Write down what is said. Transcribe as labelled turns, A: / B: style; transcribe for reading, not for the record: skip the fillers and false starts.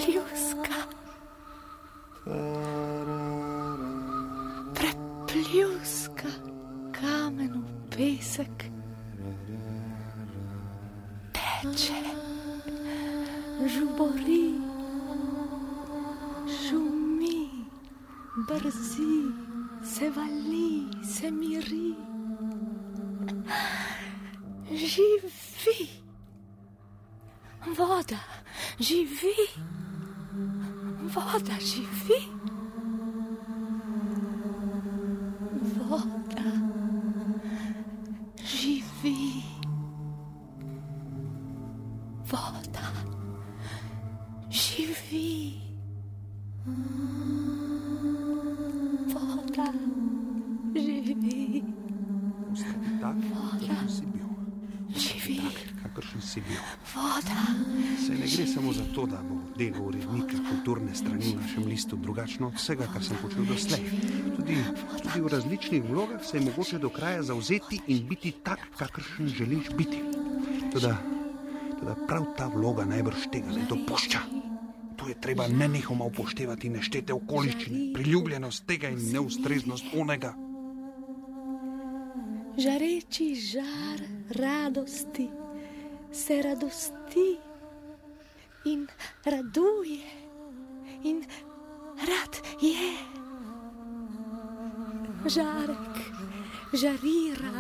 A: prepljuska. Prepljuska kamen v pesek. Teče, žubori, šumi, brzi, se vali, se miri. Živi. Voda živi. Voda živi. Voda živi. Voda živi. Voda živi.
B: Ostani tak, kakršen si bil.
A: Živi.
B: Kakršen si bil.
A: Voda.
B: Se ne gre samo za to, da bo delo urednika kulturne strani v našem listu drugačno od vsega, kar sem počel doslej. Tudi v različnih vlogah se je mogoče do kraja zavzeti in biti tak, kakršen želiš biti. Toda prav ta vloga najbrž tega ne dopušča. Tu je treba nenehoma upoštevati neštete okoliščine, priljubljenost tega in neustreznost onega.
A: Žareči žar radosti se radosti in raduje in rad je. Žarek žarira